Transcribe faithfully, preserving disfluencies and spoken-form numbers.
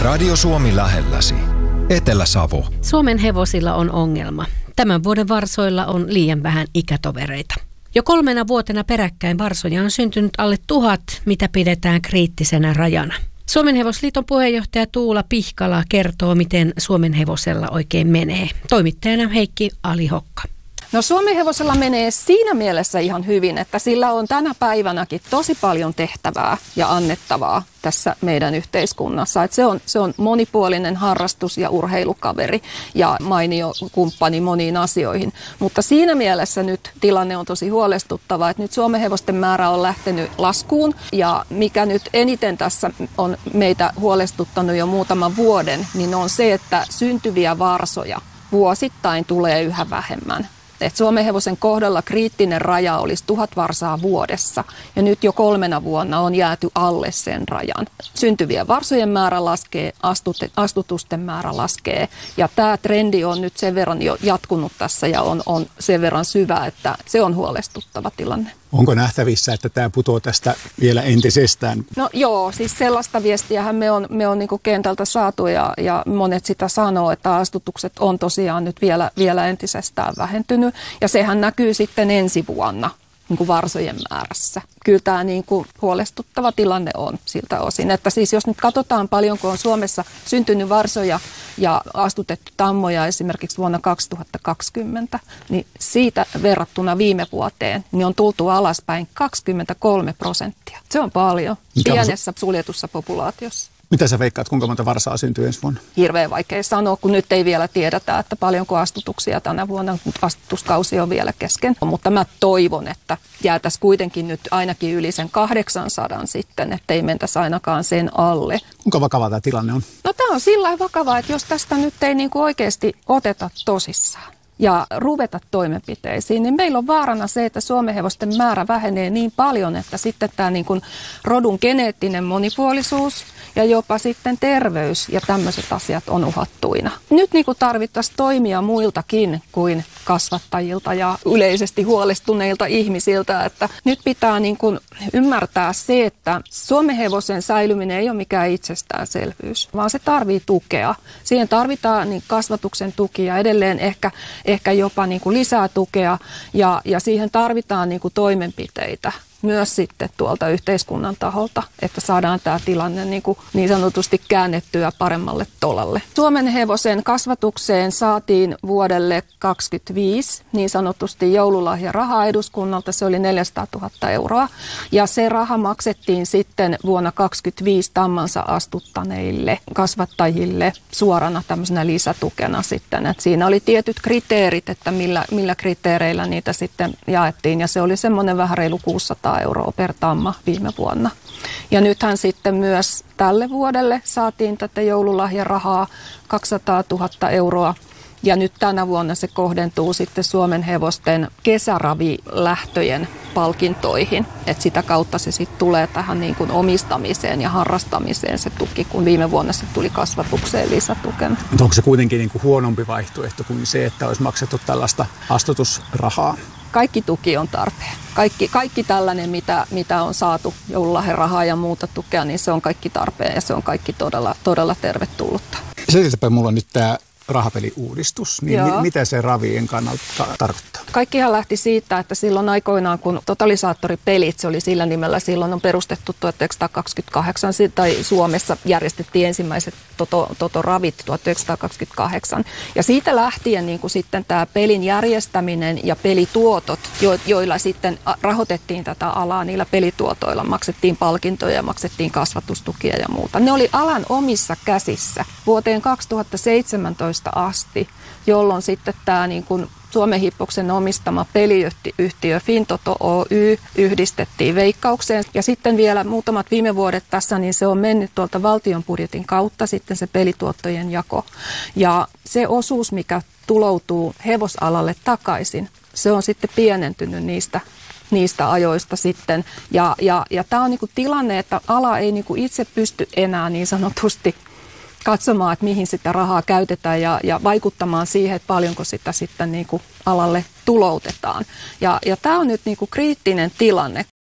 Radio Suomi lähelläsi. Etelä-Savo. Suomen hevosilla on ongelma. Tämän vuoden varsoilla on liian vähän ikätovereita. Jo kolmena vuotena peräkkäin varsoja on syntynyt alle tuhat, mitä pidetään kriittisenä rajana. Suomen hevosliiton puheenjohtaja Tuula Pihkala kertoo, miten Suomen hevosella oikein menee. Toimittajana Heikki Alihokka. No Suomen hevosella menee siinä mielessä ihan hyvin, että sillä on tänä päivänäkin tosi paljon tehtävää ja annettavaa tässä meidän yhteiskunnassa. Että se on, se on monipuolinen harrastus ja urheilukaveri ja mainio kumppani moniin asioihin. Mutta siinä mielessä nyt tilanne on tosi huolestuttava, että nyt Suomen hevosten määrä on lähtenyt laskuun. Ja mikä nyt eniten tässä on meitä huolestuttanut jo muutaman vuoden, niin on se, että syntyviä varsoja vuosittain tulee yhä vähemmän. Et Suomen hevosen kohdalla kriittinen raja olisi tuhat varsaa vuodessa ja nyt jo kolmena vuonna on jääty alle sen rajan. Syntyvien varsojen määrä laskee, astutusten määrä laskee ja tämä trendi on nyt sen verran jo jatkunut tässä ja on, on sen verran syvä, että se on huolestuttava tilanne. Onko nähtävissä, että tämä putoaa tästä vielä entisestään? No joo, siis sellaista viestiähän me on, me on niin kuin kentältä saatu ja, ja monet sitä sanoo, että astutukset on tosiaan nyt vielä, vielä entisestään vähentynyt. Ja sehän näkyy sitten ensi vuonna niin kuin varsojen määrässä. Kyllä tämä niin kuin huolestuttava tilanne on siltä osin. Että siis jos nyt katsotaan paljonko on Suomessa syntynyt varsoja ja astutettu tammoja esimerkiksi vuonna kaksituhattakaksikymmentä, niin siitä verrattuna viime vuoteen niin on tultu alaspäin kaksikymmentäkolme prosenttia. Se on paljon pienessä suljetussa populaatiossa. Mitä sä veikkaat, kuinka monta varsaa syntyy ensi vuonna? Hirveän vaikea sanoa, kun nyt ei vielä tiedetä, että paljonko astutuksia tänä vuonna, mutta astutuskausi on vielä kesken. Mutta mä toivon, että jäätäisiin kuitenkin nyt ainakin yli sen kahdeksansataa sitten, ettei mentäisi ainakaan sen alle. Kuinka vakava tämä tilanne on? No tämä on sillä lailla vakava, että jos tästä nyt ei niinku oikeasti oteta tosissaan ja ruveta toimenpiteisiin, niin meillä on vaarana se, että Suomen hevosten määrä vähenee niin paljon, että sitten tämä niin kuin rodun geneettinen monipuolisuus ja jopa sitten terveys ja tämmöiset asiat on uhattuina. Nyt niin kuin tarvittaisiin toimia muiltakin kuin kasvattajilta ja yleisesti huolestuneilta ihmisiltä, että nyt pitää niin kuin ymmärtää se, että Suomen hevosen säilyminen ei ole mikään itsestäänselvyys, vaan se tarvitsee tukea. Siihen tarvitaan niin kasvatuksen tukia, edelleen ehkä, ehkä jopa niin kuin lisää tukea ja, ja siihen tarvitaan niin kuin toimenpiteitä myös sitten tuolta yhteiskunnan taholta, että saadaan tämä tilanne niin, kuin niin sanotusti käännettyä paremmalle tolalle. Suomen hevosen kasvatukseen saatiin vuodelle kaksikymmentäviisi niin sanotusti joululahjarahaa eduskunnalta, se oli neljäsataatuhatta euroa. Ja se raha maksettiin sitten vuonna kaksikymmentäviisi tammansa astuttaneille kasvattajille suorana tämmöisenä lisätukena sitten. Et siinä oli tietyt kriteerit, että millä, millä kriteereillä niitä sitten jaettiin ja se oli semmoinen vähän reilu kuusisataa euroa per tamma viime vuonna. Ja nythän sitten myös tälle vuodelle saatiin tätä joululahjarahaa kaksisataatuhatta euroa. Ja nyt tänä vuonna se kohdentuu sitten Suomen hevosten kesäravilähtöjen palkintoihin. Et sitä kautta se sitten tulee tähän niin kuin omistamiseen ja harrastamiseen se tuki, kun viime vuonna se tuli kasvatukseen lisätukena. Mutta onko se kuitenkin niin kuin huonompi vaihtoehto kuin se, että olisi maksettu tällaista astutusrahaa? Kaikki tuki on tarpeen. Kaikki, kaikki tällainen, mitä, mitä on saatu, joululahjarahaa ja muuta tukea, niin se on kaikki tarpeen ja se on kaikki todella, todella tervetullutta. Selitetäpä mulla nyt tämä rahapeliuudistus, niin mi- mitä se ravien kannalta tarkoittaa? Kaikkihan lähti siitä, että silloin aikoinaan, kun totalisaattoripelit, se oli sillä nimellä, silloin on perustettu tuhatyhdeksänsataakaksikymmentäkahdeksan, tai Suomessa järjestettiin ensimmäiset toto, totoravit tuhatyhdeksänsataakaksikymmentäkahdeksan. Ja siitä lähtien niin kuin sitten tämä pelin järjestäminen ja pelituotot, jo, joilla sitten rahoitettiin tätä alaa, niillä pelituotoilla maksettiin palkintoja ja maksettiin kasvatustukia ja muuta. Ne oli alan omissa käsissä vuoteen kaksituhattaseitsemäntoista asti, jolloin sitten tämä niin kuin Suomen Hippoksen omistama peliyhtiö Fintoto Oy yhdistettiin Veikkaukseen. Ja sitten vielä muutamat viime vuodet tässä, niin se on mennyt tuolta valtion budjetin kautta sitten se pelituottojen jako. Ja se osuus, mikä tuloutuu hevosalalle takaisin, se on sitten pienentynyt niistä niistä ajoista sitten. Ja, ja, ja tämä on niinku tilanne, että ala ei niinku itse pysty enää niin sanotusti katsomaan, että mihin sitä rahaa käytetään ja, ja vaikuttamaan siihen, että paljonko sitä sitten niin kuin alalle tuloutetaan. Ja, ja tämä on nyt niin kuin kriittinen tilanne,